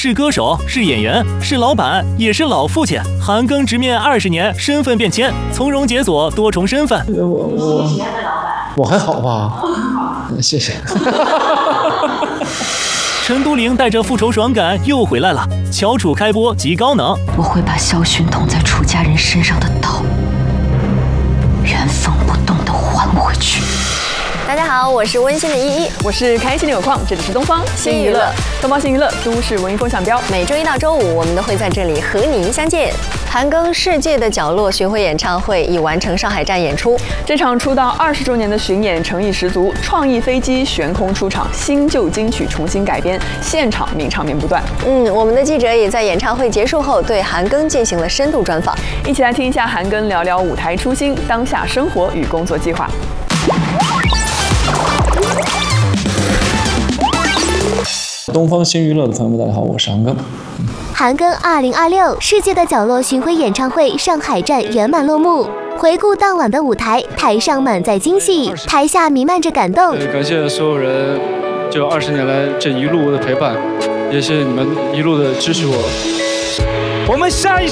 是歌手，是演员，是老板，也是老父亲。韩庚直面20年，身份变迁，从容解锁多重身份。 我还好吧？谢谢。 陈都灵带着复仇爽感又回来了，乔楚开播极高能。 我会把萧薰捅在楚家人身上的刀，原封不动地还回去。 大家好，我是温馨的依依， 我是开心的有矿，这里是东方新娱乐。东方新娱乐都市文艺风向标， 每周一到周五我们都会在这里和您相见。韩庚世界的角落巡回演唱会已完成上海站演出， 这场出道20周年的巡演诚意十足，创意飞机悬空出场，新旧金曲重新改编，现场名场面不断。 我们的记者也在演唱会结束后对韩庚进行了深度专访， 一起来听一下韩庚聊聊舞台初心、当下生活与工作计划。 东方新娱乐的朋友们，大家好，我是韩庚。 韩庚2026世界的角落巡回演唱会上海站圆满落幕。回顾当晚的舞台，台上满载惊喜，台下弥漫着感动。 感谢所有人，就20年来这一路的陪伴，也是你们一路的支持我。 我们下一